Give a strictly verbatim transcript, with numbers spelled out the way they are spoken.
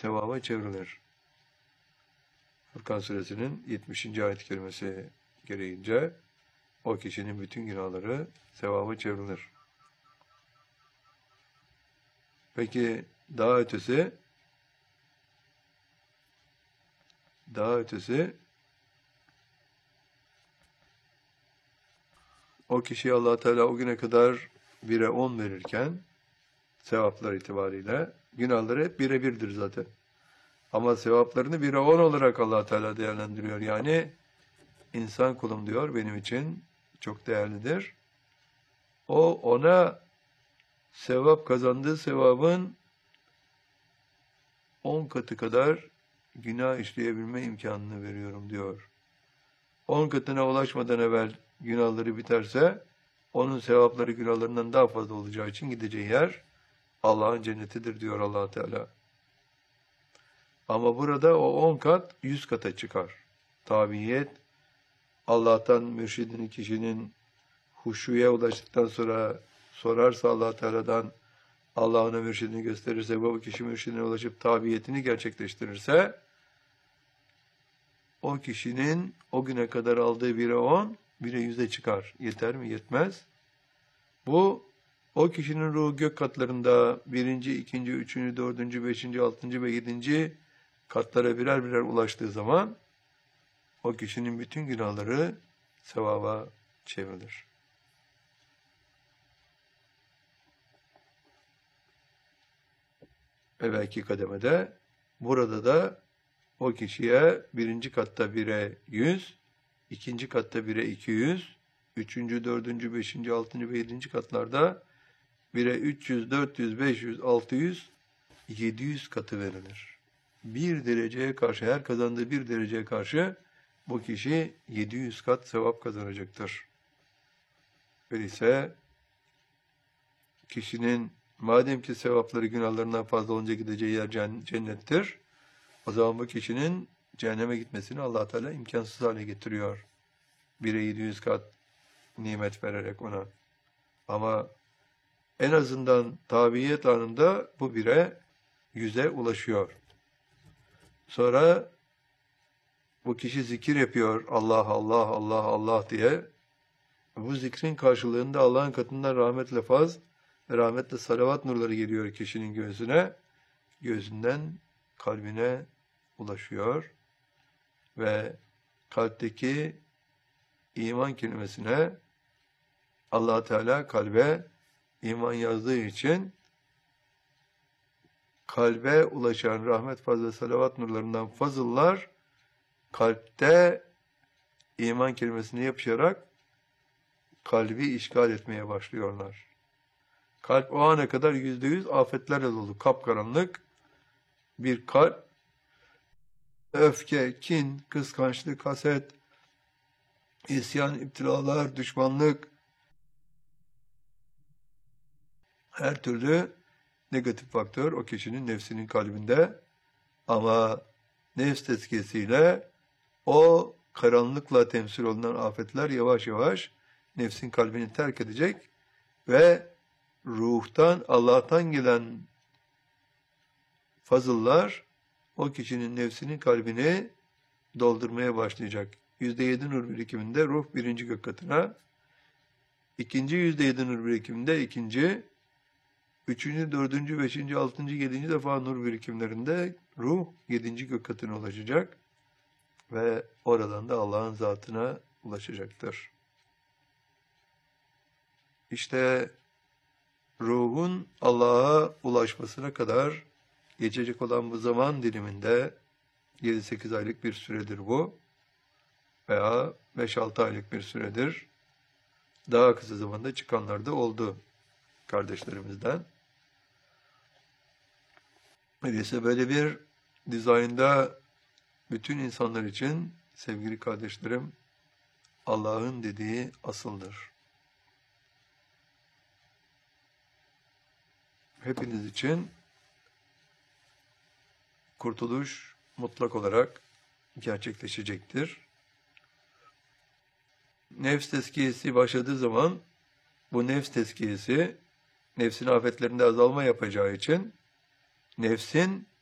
sevaba çevrilir. Furkan suresinin yetmişinci ayet-i kerimesi gereğince o kişinin bütün günahları sevaba çevrilir. Peki daha ötesi daha ötesi o kişiye Allah Teala o güne kadar bire on verirken sevaplar itibariyle günahları hep bire birdir zaten. Ama sevaplarını bire on olarak Allah Teala değerlendiriyor. Yani insan kulum diyor benim için çok değerlidir. O ona sevap kazandığı sevabın on katı kadar günah işleyebilme imkanını veriyorum diyor. on katına ulaşmadan evvel günahları biterse onun sevapları günahlarından daha fazla olacağı için gideceği yer Allah'ın cennetidir diyor Allah Teala. Ama burada o on kat yüz kata çıkar. Tabiyet Allah'tan mürşidinin kişinin huşuya ulaştıktan sonra sorarsa Allah Teala'dan Allah ona mürşidini gösterirse bu kişi mürşidine ulaşıp tabiyetini gerçekleştirirse o kişinin o güne kadar aldığı bire on, bire yüze çıkar. Yeter mi? Yetmez. Bu o kişinin ruhu gök katlarında birinci, ikinci, üçüncü, dördüncü, beşinci, altıncı ve yedinci katlara birer birer ulaştığı zaman o kişinin bütün günahları sevaba çevrilir. Evvelki kademede burada da o kişiye birinci katta bire yüz, ikinci katta bire iki yüz, üçüncü, dördüncü, beşinci, altıncı ve yedinci katlarda bire üç yüz, dört yüz, beş yüz, altı yüz, yedi yüz katı verilir. Bir dereceye karşı, her kazandığı bir dereceye karşı bu kişi yedi yüz kat sevap kazanacaktır. Öyleyse kişinin madem ki sevapları günahlarından fazla olunca gideceği yer cennettir, o zaman bu kişinin cehenneme gitmesini Allah Teala imkansız hale getiriyor. Bire yedi yüz kat nimet vererek ona. Ama en azından tabiyet anında bu bire yüze ulaşıyor. Sonra bu kişi zikir yapıyor Allah Allah Allah Allah diye. Bu zikrin karşılığında Allah'ın katından rahmetle faz ve rahmetle salavat nurları geliyor kişinin göğsüne. Gözünden kalbine ulaşıyor ve kalpteki iman kelimesine Allah Teala kalbe iman yazdığı için kalbe ulaşan rahmet, fazl ve salavat nurlarından fazıllar kalpte iman kelimesine yapışarak kalbi işgal etmeye başlıyorlar. Kalp o ana kadar yüzde yüz afetlerle dolu, kapkaranlık bir kalp, öfke, kin, kıskançlık, haset, isyan, iptilalar, düşmanlık, her türlü negatif faktör o kişinin nefsinin kalbinde. Ama nefs tezkiyesiyle o karanlıkla temsil olunan afetler yavaş yavaş nefsin kalbini terk edecek ve ruhtan, Allah'tan gelen fazıllar o kişinin nefsinin kalbini doldurmaya başlayacak. yüzde yedi nur birikiminde ruh birinci gök katına, ikinci yüzde yedi nur birikiminde ikinci, üçüncü, dördüncü, beşinci, altıncı, yedinci defa nur birikimlerinde ruh yedinci gök katına ulaşacak ve oradan da Allah'ın zatına ulaşacaktır. İşte ruhun Allah'a ulaşmasına kadar geçecek olan bu zaman diliminde yedi sekiz aylık bir süredir bu veya beş altı aylık bir süredir. Daha kısa zamanda çıkanlar da oldu kardeşlerimizden. Öyleyse böyle bir dizaynda bütün insanlar için sevgili kardeşlerim Allah'ın dediği asıldır. Hepiniz için kurtuluş mutlak olarak gerçekleşecektir. Nefs tezkiyesi başladığı zaman bu nefs tezkiyesi nefsin afetlerinde azalma yapacağı için nefsin